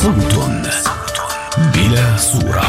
صوت بلا صورة.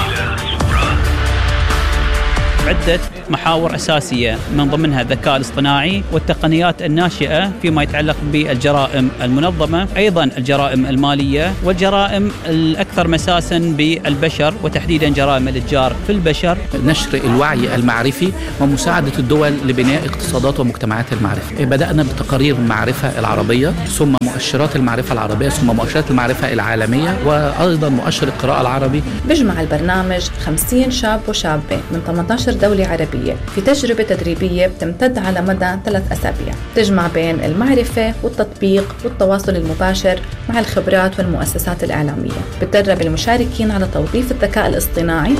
عدة محاور أساسية من ضمنها الذكاء الاصطناعي والتقنيات الناشئة فيما يتعلق بالجرائم المنظمة، أيضا الجرائم المالية والجرائم الأكثر مساسا بالبشر وتحديدا جرائم الإتجار في البشر. نشر الوعي المعرفي ومساعدة الدول لبناء اقتصادات ومجتمعات المعرفة. بدأنا بتقارير المعرفة العربية، ثم مؤشرات المعرفة العربية، ثم مؤشرات المعرفة العالمية، وأيضا مؤشر القراءة العربي. بيجمع البرنامج 50 شاب وشابة من 18 دولة عربية في تجربة تدريبية بتمتد على مدى 3 أسابيع، تجمع بين المعرفة والتطبيق والتواصل المباشر مع الخبرات والمؤسسات الإعلامية. بتدرب المشاركين على توظيف الذكاء الاصطناعي.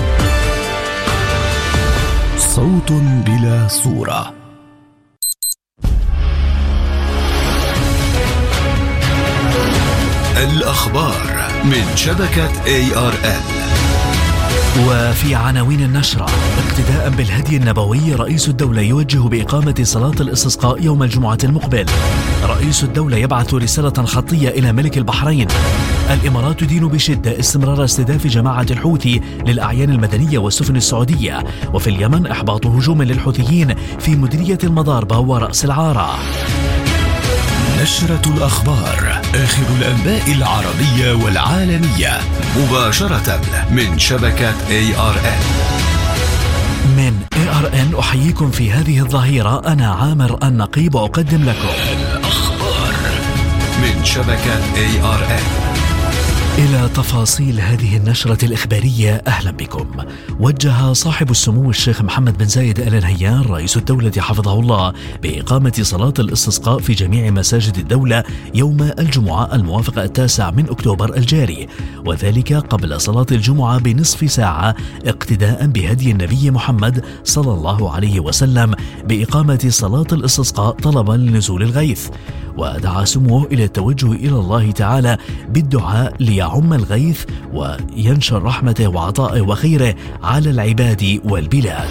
صوت بلا صورة. الأخبار من شبكة ARN. وفي عناوين النشرة: اقتداء بالهدي النبوي رئيس الدولة يوجه بإقامة صلاة الاستسقاء يوم الجمعة المقبل. رئيس الدولة يبعث رسالة خطية إلى ملك البحرين. الإمارات تدين بشدة استمرار استهداف جماعة الحوثي للأعيان المدنية والسفن السعودية. وفي اليمن إحباط هجوم للحوثيين في مديرية المضاربة ورأس العارة. نشرة الأخبار، آخر الأنباء العربية والعالمية، مباشرة من شبكة ARN. من ARN أحييكم في هذه الظهيرة. أنا عامر النقيب أقدم لكم الأخبار من شبكة ARN. إلى تفاصيل هذه النشرة الإخبارية أهلا بكم. وجه صاحب السمو الشيخ محمد بن زايد آل نهيان رئيس الدولة حفظه الله بإقامة صلاة الاستسقاء في جميع مساجد الدولة يوم الجمعة الموافق 9 من أكتوبر الجاري، وذلك قبل صلاة الجمعة بنصف ساعة اقتداء بهدي النبي محمد صلى الله عليه وسلم بإقامة صلاة الاستسقاء طلبا لنزول الغيث. ودعا سموه إلى التوجه إلى الله تعالى بالدعاء ليعم الغيث وينشر رحمته وعطائه وخيره على العباد والبلاد.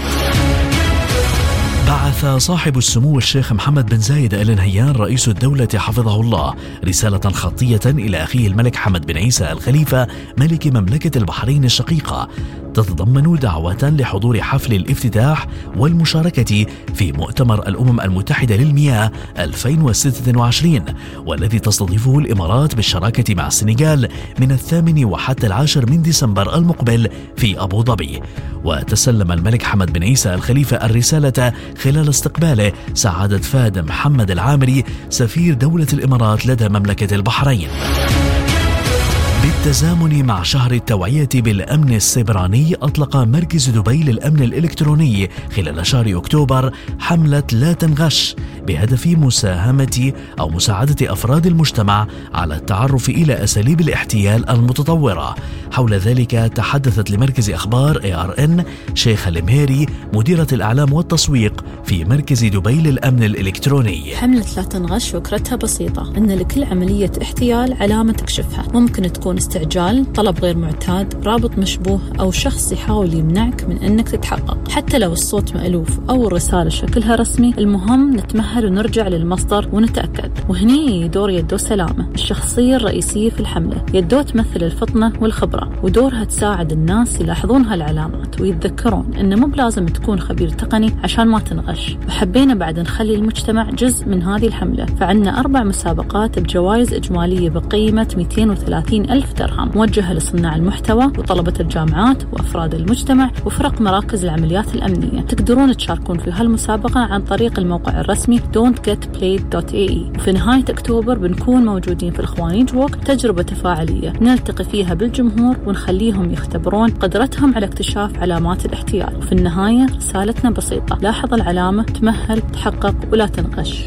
بعث صاحب السمو الشيخ محمد بن زايد آل نهيان رئيس الدولة حفظه الله رسالة خطية إلى أخيه الملك حمد بن عيسى الخليفة ملك مملكة البحرين الشقيقة، تتضمن دعوة لحضور حفل الافتتاح والمشاركة في مؤتمر الأمم المتحدة للمياه 2026، والذي تستضيفه الإمارات بالشراكة مع السنغال من 8 وحتى 10 من ديسمبر المقبل في أبو ظبي. وتسلم الملك حمد بن عيسى الخليفة الرسالة خلال استقباله سعادة فهد محمد العامري سفير دولة الإمارات لدى مملكة البحرين. بالتزامن مع شهر التوعية بالأمن السيبراني، أطلق مركز دبي للأمن الإلكتروني خلال شهر أكتوبر حملة لا تنغش بهدف مساعدة أفراد المجتمع على التعرف إلى أساليب الاحتيال المتطورة. حول ذلك تحدثت لمركز أخبار ARN شيخة المهيري مديرة الإعلام والتسويق في مركز دبي للأمن الإلكتروني. حملة لا تنغش فكرتها بسيطة، أن لكل عملية احتيال علامة تكشفها. ممكن تكون استعجال، طلب غير معتاد، رابط مشبوه، أو شخص يحاول يمنعك من أنك تتحقق. حتى لو الصوت مألوف أو الرسالة شكلها رسمي، المهم نتمهل ونرجع للمصدر ونتأكد. وهني دور يدو سلامة، الشخصية الرئيسية في الحملة. يدو تمثل الفطنة والخبرة، ودورها تساعد الناس يلاحظون هالعلامات ويتذكرون أنه مو بلازم تكون خبير تقني عشان ما تنغش. وحبينا بعد نخلي المجتمع جزء من هذه الحملة، فعنا 4 مسابقات بجوائز إجمالية بقيمة 230,000 درهم موجهة لصناع المحتوى وطلبة الجامعات وأفراد المجتمع وفرق مراكز العمليات الأمنية. تقدرون تشاركون في هالمسابقة عن طريق الموقع الرسمي don'tgetplayed.ae. وفي نهاية أكتوبر بنكون موجودين في الخوانيج ووك، تجربة تفاعلية نلتقي فيها بالجمهور ونخليهم يختبرون قدرتهم على اكتشاف علامات الاحتيال. وفي النهاية رسالتنا بسيطة: لاحظ العلامة، تمهل، تحقق، ولا تنغش.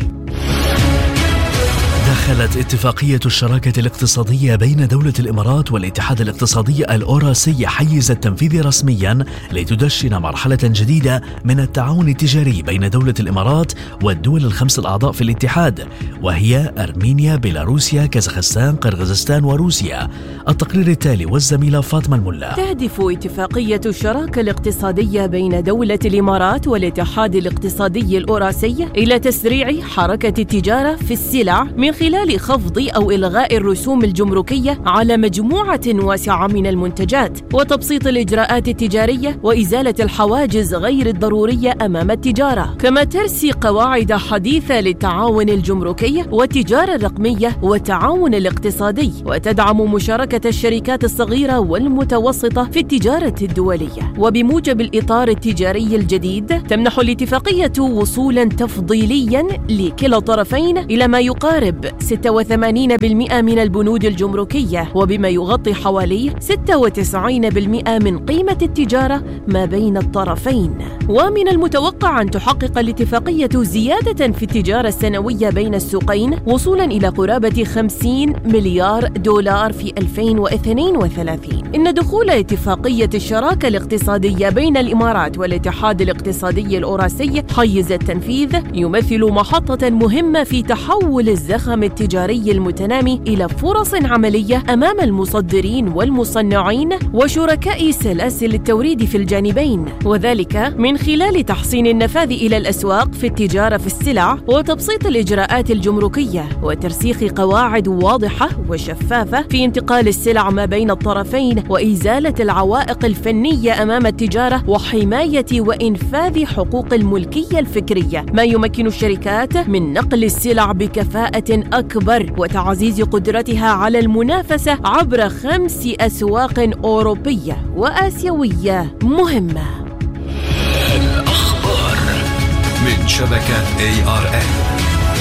دخلت اتفاقية الشراكة الاقتصادية بين دولة الإمارات والاتحاد الاقتصادي الأوراسي حيز التنفيذ رسميا لتدشن مرحلة جديدة من التعاون التجاري بين دولة الإمارات والدول ال5 الأعضاء في الاتحاد، وهي أرمينيا، بيلاروسيا، كازاخستان، قرغيزستان وروسيا. التقرير التالي والزميلة فاطمة الملا. تهدف اتفاقية الشراكة الاقتصادية بين دولة الإمارات والاتحاد الاقتصادي الأوراسي إلى تسريع حركة التجارة في السلع من خلال خلال خفض أو إلغاء الرسوم الجمركية على مجموعة واسعة من المنتجات، وتبسيط الإجراءات التجارية وإزالة الحواجز غير الضرورية أمام التجارة، كما ترسي قواعد حديثة للتعاون الجمركي والتجارة الرقمية والتعاون الاقتصادي، وتدعم مشاركة الشركات الصغيرة والمتوسطة في التجارة الدولية. وبموجب الإطار التجاري الجديد تمنح الاتفاقية وصولاً تفضيلياً لكلا الطرفين إلى ما يقارب 86% من البنود الجمركية، وبما يغطي حوالي 96% من قيمة التجارة ما بين الطرفين. ومن المتوقع أن تحقق الاتفاقية زيادة في التجارة السنوية بين السوقين وصولاً إلى قرابة 50 مليار دولار في 2032. إن دخول اتفاقية الشراكة الاقتصادية بين الإمارات والاتحاد الاقتصادي الأوراسي حيز التنفيذ يمثل محطة مهمة في تحول الزخم التجاري المتنامي إلى فرص عملية أمام المصدرين والمصنعين وشركاء سلاسل التوريد في الجانبين، وذلك من خلال تحسين النفاذ إلى الأسواق في التجارة في السلع وتبسيط الإجراءات الجمركية وترسيخ قواعد واضحة وشفافة في انتقال السلع ما بين الطرفين وإزالة العوائق الفنية أمام التجارة وحماية وإنفاذ حقوق الملكية الفكرية، ما يمكن الشركات من نقل السلع بكفاءة أكبر وتعزيز قدرتها على المنافسة عبر 5 أسواق أوروبية وآسيوية مهمة. الأخبار من شبكة ARN.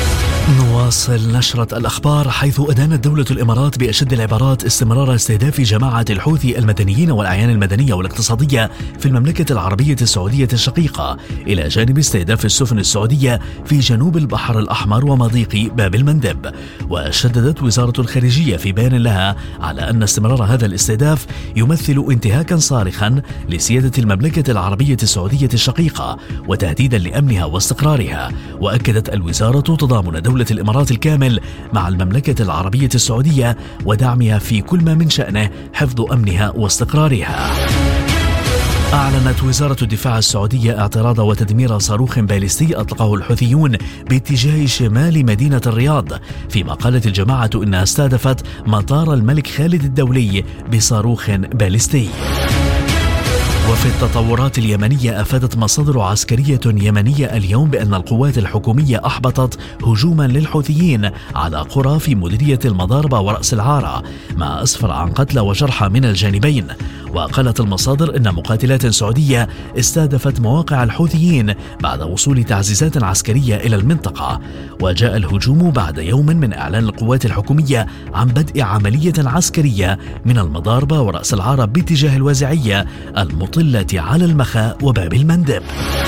نواصل نشرة الأخبار، حيث أدانت دولة الإمارات بأشد العبارات استمرار استهداف جماعة الحوثي المدنيين والأعيان المدنية والاقتصادية في المملكة العربية السعودية الشقيقة، إلى جانب استهداف السفن السعودية في جنوب البحر الأحمر ومضيق باب المندب. وشددت وزارة الخارجية في بيان لها على أن استمرار هذا الاستهداف يمثل انتهاكا صارخا لسيادة المملكة العربية السعودية الشقيقة وتهديدا لأمنها واستقرارها. وأكدت الوزارة تضامن دولة الإمارات الكامل مع المملكة العربية السعودية ودعمها في كل ما من شأنه حفظ أمنها واستقرارها. أعلنت وزارة الدفاع السعودية اعتراض وتدمير صاروخ باليستي أطلقه الحوثيون باتجاه شمال مدينة الرياض، فيما قالت الجماعة إنها استهدفت مطار الملك خالد الدولي بصاروخ باليستي. وفي التطورات اليمنية، أفادت مصادر عسكرية يمنية اليوم بأن القوات الحكومية أحبطت هجوما للحوثيين على قرى في مديرية المضاربة ورأس العارة، ما أسفر عن قتلى وجرحى من الجانبين. وقالت المصادر إن مقاتلات سعودية استهدفت مواقع الحوثيين بعد وصول تعزيزات عسكرية إلى المنطقة. وجاء الهجوم بعد يوم من إعلان القوات الحكومية عن بدء عملية عسكرية من المضاربة ورأس العارة باتجاه الوازعية المطلة على المخا وباب المندب.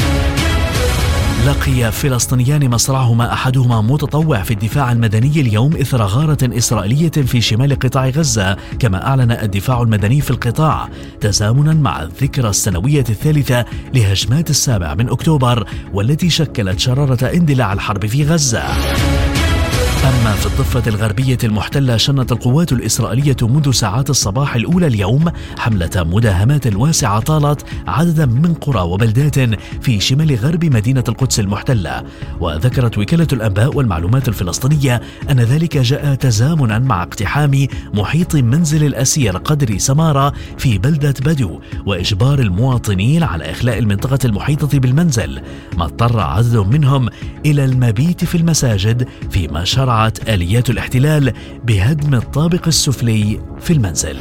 لقي فلسطينيان مصرعهما أحدهما متطوع في الدفاع المدني اليوم إثر غارة إسرائيلية في شمال قطاع غزة، كما أعلن الدفاع المدني في القطاع تزامنا مع الذكرى السنوية الثالثة لهجمات 7 أكتوبر والتي شكلت شرارة اندلاع الحرب في غزة. أما في الضفة الغربية المحتلة، شنت القوات الإسرائيلية منذ ساعات الصباح الأولى اليوم حملة مداهمات واسعة طالت عددا من قرى وبلدات في شمال غرب مدينة القدس المحتلة. وذكرت وكالة الأنباء والمعلومات الفلسطينية أن ذلك جاء تزامنا مع اقتحام محيط منزل الأسير قدري سمارة في بلدة بدو وإجبار المواطنين على إخلاء المنطقة المحيطة بالمنزل، ما اضطر عدد منهم إلى المبيت في المساجد، فيما شرعت آليات الاحتلال بهدم الطابق السفلي في المنزل.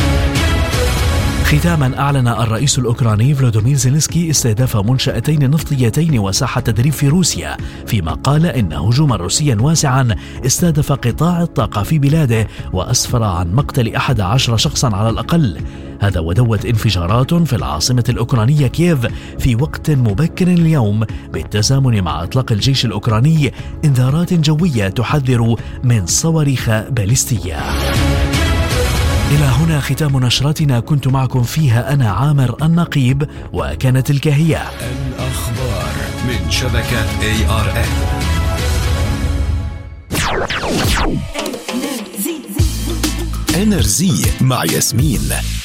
ختاما، أعلن الرئيس الأوكراني فلوديمير زيلينسكي استهداف منشأتين نفطيتين وساحة تدريب في روسيا، فيما قال إن هجوما روسيا واسعا استهدف قطاع الطاقة في بلاده وأسفر عن مقتل 11 شخصا على الأقل. هذا ودوت انفجارات في العاصمة الأوكرانية كييف في وقت مبكر اليوم بالتزامن مع إطلاق الجيش الأوكراني إنذارات جوية تحذر من صواريخ باليستية. إلى هنا ختام نشرتنا، كنت معكم فيها أنا عامر النقيب، وكانت تلك هي الأخبار من شبكة ARN. إنرزي مع ياسمين.